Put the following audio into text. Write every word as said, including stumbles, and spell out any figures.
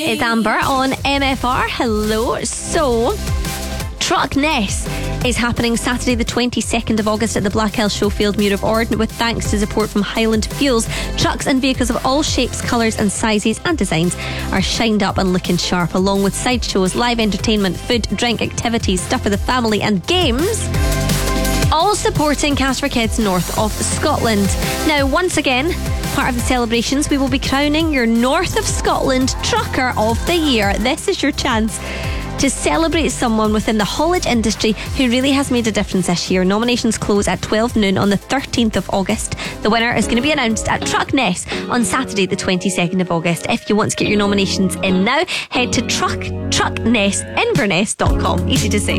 It's Amber on M F R. Hello. So, Truckness is happening Saturday the twenty-second of August at the Blackhill Showfield Muir of Ord, with thanks to support from Highland Fuels. Trucks and vehicles of all shapes, colours and sizes and designs are shined up and looking sharp, along with sideshows, live entertainment, food, drink, activities, stuff for the family and games, all supporting Cast for Kids North of Scotland. Now, once again, part of the celebrations, we will be crowning your North of Scotland Trucker of the Year. This is your chance to celebrate someone within the haulage industry who really has made a difference this year. Nominations close at twelve noon on the thirteenth of August. The winner is going to be announced at Truckness on Saturday the twenty-second of August. If you want to get your nominations in now, head to truck truckness inverness dot com. Easy to say.